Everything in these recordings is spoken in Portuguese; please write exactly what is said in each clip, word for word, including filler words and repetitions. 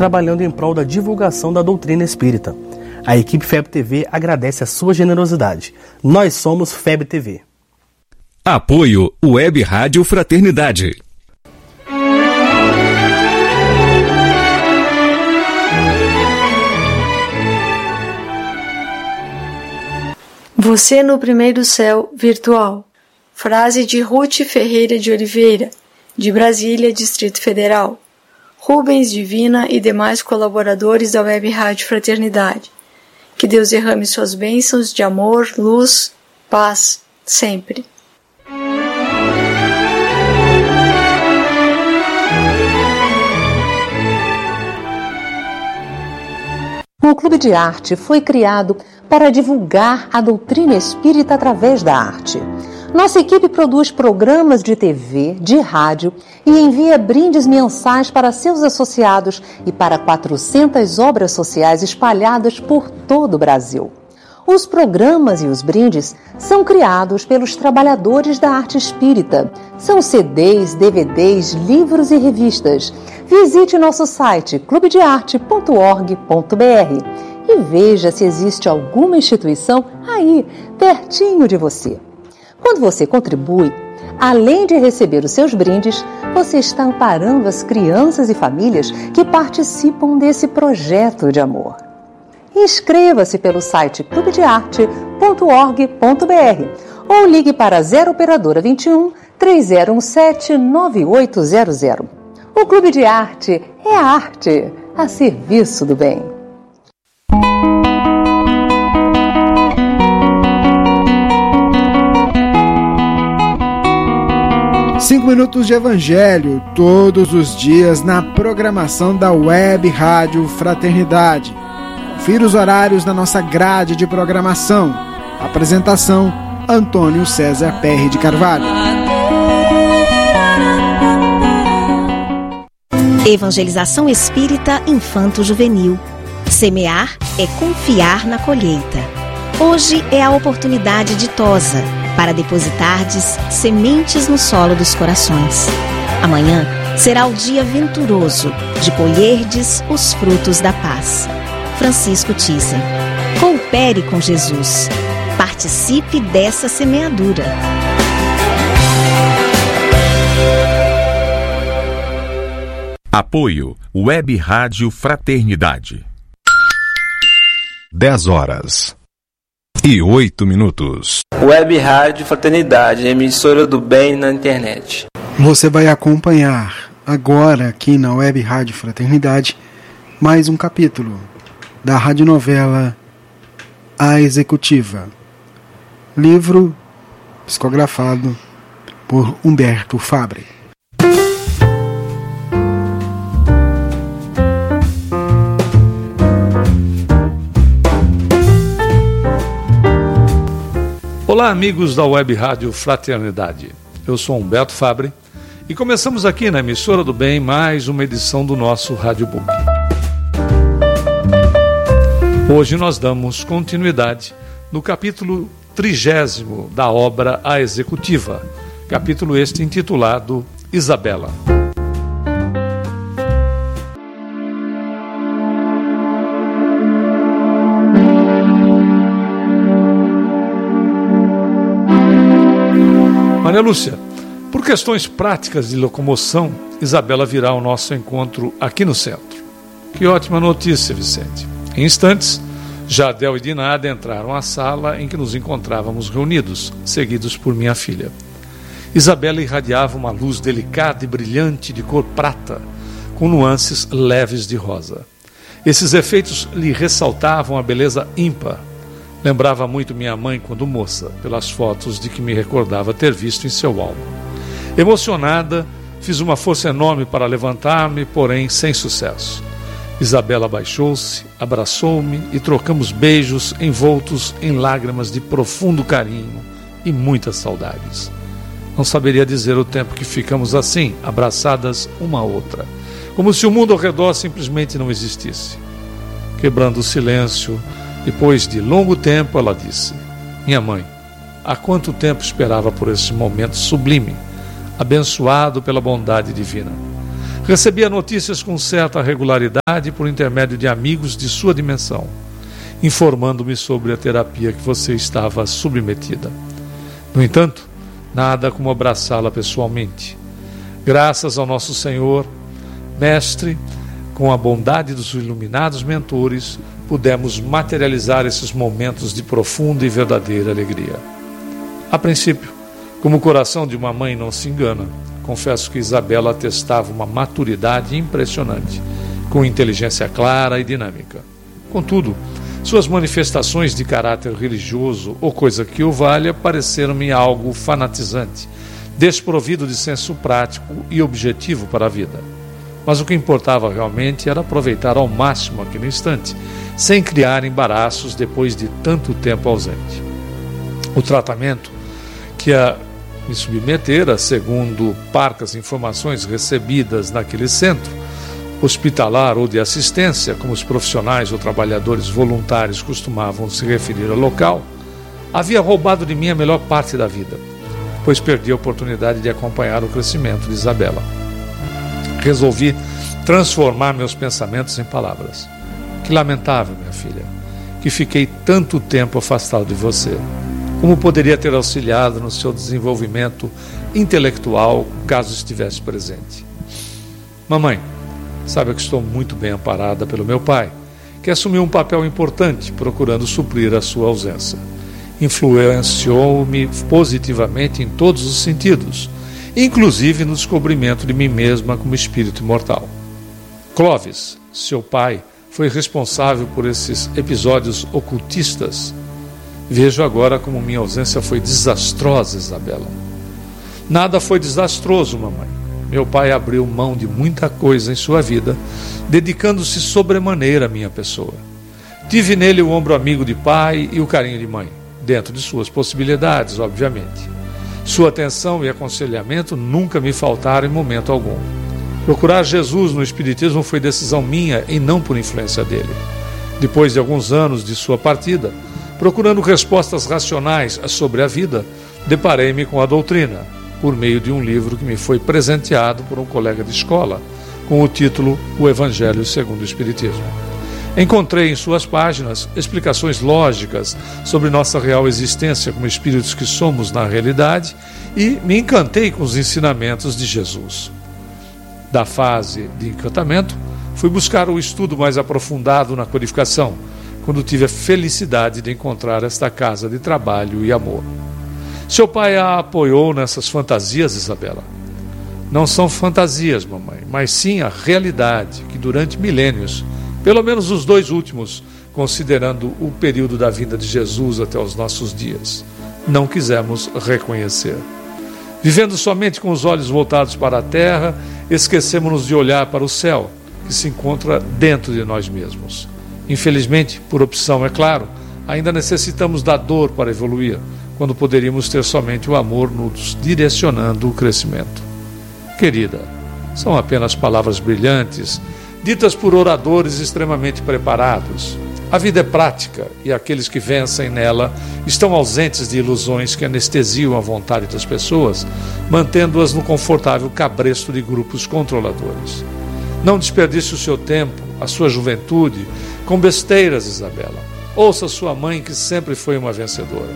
trabalhando em prol da divulgação da doutrina espírita. A equipe F E B T V agradece a sua generosidade. Nós somos F E B T V. Apoio Web Rádio Fraternidade. Você no primeiro céu virtual. Frase de Ruth Ferreira de Oliveira, de Brasília, Distrito Federal. Rubens Divina e demais colaboradores da Web Rádio Fraternidade. Que Deus derrame suas bênçãos de amor, luz, paz, sempre. O Clube de Arte foi criado para divulgar a doutrina espírita através da arte. Nossa equipe produz programas de T V, de rádio e envia brindes mensais para seus associados e para quatrocentas obras sociais espalhadas por todo o Brasil. Os programas e os brindes são criados pelos trabalhadores da arte espírita. São C Ds, D V Ds, livros e revistas. Visite nosso site clube de arte ponto org ponto b r e veja se existe alguma instituição aí, pertinho de você. Quando você contribui, além de receber os seus brindes, você está amparando as crianças e famílias que participam desse projeto de amor. Inscreva-se pelo site clube de arte ponto org ponto b r ou ligue para zero operadora vinte e um, três zero um sete, nove oito zero zero. O Clube de Arte é a arte a serviço do bem. Cinco minutos de Evangelho, todos os dias na programação da Web Rádio Fraternidade. Confira os horários da nossa grade de programação. Apresentação, Antônio César Perry de Carvalho. Evangelização Espírita Infanto-Juvenil. Semear é confiar na colheita. Hoje é a oportunidade ditosa para depositardes sementes no solo dos corações. Amanhã será o dia venturoso de colherdes os frutos da paz. Francisco Thyssen. Coopere com Jesus. Participe dessa semeadura. Apoio Web Rádio Fraternidade. dez horas e oito minutos. Web Rádio Fraternidade, emissora do bem na internet. Você vai acompanhar agora aqui na Web Rádio Fraternidade mais um capítulo da radionovela A Executiva. Livro psicografado por Humberto Fabre. Olá, amigos da Web Rádio Fraternidade. Eu sou Humberto Fabre e começamos aqui na emissora do bem mais uma edição do nosso Radiobook. Hoje nós damos continuidade no capítulo trigésimo da obra A Executiva, capítulo este intitulado Isabela. Maria Lúcia, por questões práticas de locomoção, Isabela virá ao nosso encontro aqui no centro. Que ótima notícia, Vicente. Em instantes, Jadel e Diná adentraram a sala em que nos encontrávamos reunidos, seguidos por minha filha. Isabela irradiava uma luz delicada e brilhante de cor prata, com nuances leves de rosa. Esses efeitos lhe ressaltavam a beleza ímpar. Lembrava muito minha mãe quando moça, pelas fotos de que me recordava ter visto em seu álbum. Emocionada, fiz uma força enorme para levantar-me, porém sem sucesso. Isabela abaixou-se, abraçou-me e trocamos beijos envoltos em lágrimas de profundo carinho e muitas saudades. Não saberia dizer o tempo que ficamos assim, abraçadas uma à outra, como se o mundo ao redor simplesmente não existisse. Quebrando o silêncio, depois de longo tempo, ela disse: minha mãe, há quanto tempo esperava por esse momento sublime, abençoado pela bondade divina. Recebia notícias com certa regularidade por intermédio de amigos de sua dimensão, informando-me sobre a terapia que você estava submetida. No entanto, nada como abraçá-la pessoalmente. Graças ao nosso Senhor, Mestre, com a bondade dos iluminados mentores, pudemos materializar esses momentos de profunda e verdadeira alegria. A princípio, como o coração de uma mãe não se engana, confesso que Isabela atestava uma maturidade impressionante, com inteligência clara e dinâmica. Contudo, suas manifestações de caráter religioso, ou coisa que o valha, pareceram-me algo fanatizante, desprovido de senso prático e objetivo para a vida. Mas o que importava realmente era aproveitar ao máximo aquele instante, sem criar embaraços depois de tanto tempo ausente. O tratamento que a me submetera, segundo parcas informações recebidas naquele centro, hospitalar ou de assistência, como os profissionais ou trabalhadores voluntários costumavam se referir ao local, havia roubado de mim a melhor parte da vida, pois perdi a oportunidade de acompanhar o crescimento de Isabela. Resolvi transformar meus pensamentos em palavras. Que lamentável, minha filha, que fiquei tanto tempo afastado de você. Como poderia ter auxiliado no seu desenvolvimento intelectual, caso estivesse presente? Mamãe, sabe que estou muito bem amparada pelo meu pai, que assumiu um papel importante, procurando suprir a sua ausência. Influenciou-me positivamente em todos os sentidos, inclusive no descobrimento de mim mesma como espírito imortal. Clóvis, seu pai, foi responsável por esses episódios ocultistas. Vejo agora como minha ausência foi desastrosa, Isabela. Nada foi desastroso, mamãe. Meu pai abriu mão de muita coisa em sua vida, dedicando-se sobremaneira à minha pessoa. Tive nele o ombro amigo de pai e o carinho de mãe, dentro de suas possibilidades, obviamente. Sua atenção e aconselhamento nunca me faltaram em momento algum. Procurar Jesus no Espiritismo foi decisão minha e não por influência dele. Depois de alguns anos de sua partida, procurando respostas racionais sobre a vida, deparei-me com a doutrina, por meio de um livro que me foi presenteado por um colega de escola, com o título O Evangelho segundo o Espiritismo. Encontrei em suas páginas explicações lógicas sobre nossa real existência como espíritos que somos na realidade e me encantei com os ensinamentos de Jesus. Da fase de encantamento, fui buscar o estudo mais aprofundado na codificação, quando tive a felicidade de encontrar esta casa de trabalho e amor. Seu pai a apoiou nessas fantasias, Isabela? Não são fantasias, mamãe, mas sim a realidade que durante milênios, pelo menos os dois últimos, considerando o período da vinda de Jesus até os nossos dias, não quisemos reconhecer. Vivendo somente com os olhos voltados para a terra, esquecemos-nos de olhar para o céu, que se encontra dentro de nós mesmos. Infelizmente, por opção, é claro, ainda necessitamos da dor para evoluir, quando poderíamos ter somente o amor nos direcionando o crescimento. Querida, são apenas palavras brilhantes, ditas por oradores extremamente preparados. A vida é prática e aqueles que vencem nela estão ausentes de ilusões que anestesiam a vontade das pessoas, mantendo-as no confortável cabresto de grupos controladores. Não desperdice o seu tempo, a sua juventude, com besteiras, Isabela. Ouça sua mãe, que sempre foi uma vencedora.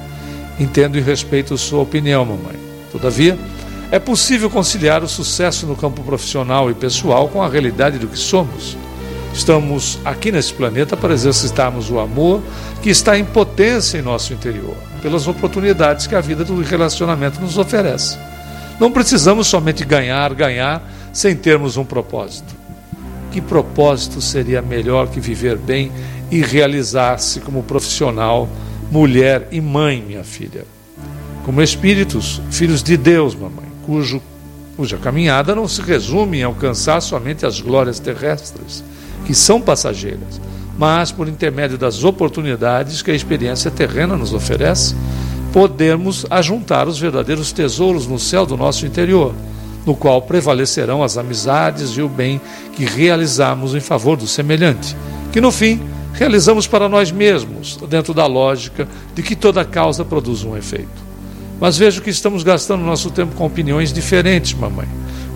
Entendo e respeito sua opinião, mamãe. Todavia, é possível conciliar o sucesso no campo profissional e pessoal com a realidade do que somos. Estamos aqui nesse planeta para exercitarmos o amor que está em potência em nosso interior, pelas oportunidades que a vida do relacionamento nos oferece. Não precisamos somente ganhar, ganhar, sem termos um propósito. Que propósito seria melhor que viver bem e realizar-se como profissional, mulher e mãe, minha filha? Como espíritos, filhos de Deus, mamãe, cujo, cuja caminhada não se resume em alcançar somente as glórias terrestres, que são passageiras, mas por intermédio das oportunidades que a experiência terrena nos oferece, podemos ajuntar os verdadeiros tesouros no céu do nosso interior, no qual prevalecerão as amizades e o bem que realizamos em favor do semelhante, que no fim realizamos para nós mesmos, dentro da lógica de que toda causa produz um efeito. Mas vejo que estamos gastando nosso tempo com opiniões diferentes, mamãe,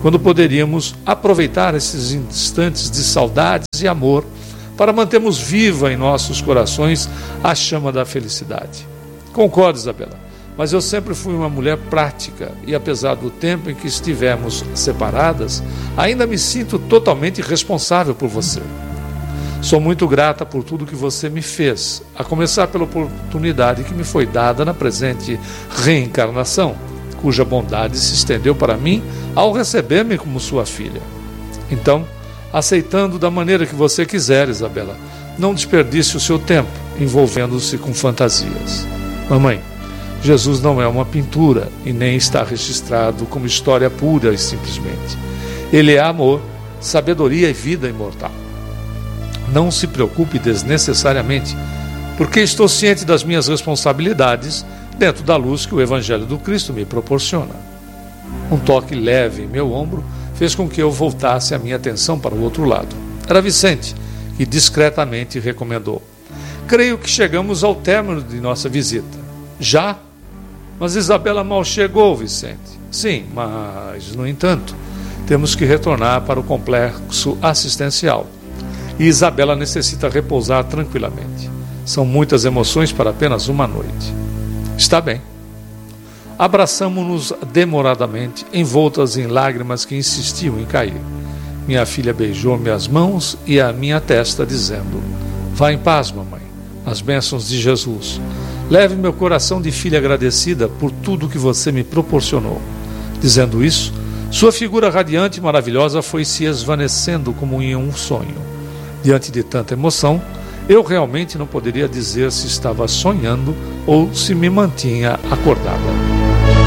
quando poderíamos aproveitar esses instantes de saudades e amor para mantermos viva em nossos corações a chama da felicidade. Concordo, Isabela, mas eu sempre fui uma mulher prática e, apesar do tempo em que estivemos separadas, ainda me sinto totalmente responsável por você. Sou muito grata por tudo que você me fez, a começar pela oportunidade que me foi dada na presente reencarnação, cuja bondade se estendeu para mim ao receber-me como sua filha. Então, aceitando da maneira que você quiser, Isabela, não desperdice o seu tempo envolvendo-se com fantasias. Mamãe, Jesus não é uma pintura e nem está registrado como história pura e simplesmente. Ele é amor, sabedoria e vida imortal. Não se preocupe desnecessariamente, porque estou ciente das minhas responsabilidades dentro da luz que o Evangelho do Cristo me proporciona. Um toque leve em meu ombro fez com que eu voltasse a minha atenção para o outro lado. Era Vicente, que discretamente recomendou: creio que chegamos ao término de nossa visita. Já? Mas Isabela mal chegou, Vicente. Sim, mas, no entanto, temos que retornar para o complexo assistencial. E Isabela necessita repousar tranquilamente. São muitas emoções para apenas uma noite. Está bem. Abraçamo-nos demoradamente, envoltas em lágrimas que insistiam em cair. Minha filha beijou-me as mãos e a minha testa, dizendo: vá em paz, mamãe, as bênçãos de Jesus. Leve meu coração de filha agradecida por tudo que você me proporcionou. Dizendo isso, sua figura radiante e maravilhosa foi se esvanecendo como em um sonho. Diante de tanta emoção, eu realmente não poderia dizer se estava sonhando ou se me mantinha acordada.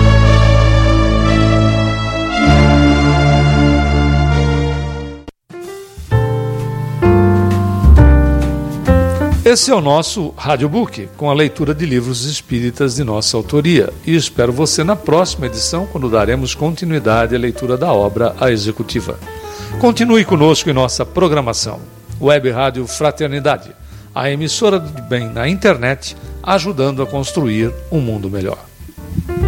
Esse é o nosso Radiobook, com a leitura de livros espíritas de nossa autoria. E espero você na próxima edição, quando daremos continuidade à leitura da obra A Executiva. Continue conosco em nossa programação. Web Rádio Fraternidade, a emissora de bem na internet, ajudando a construir um mundo melhor.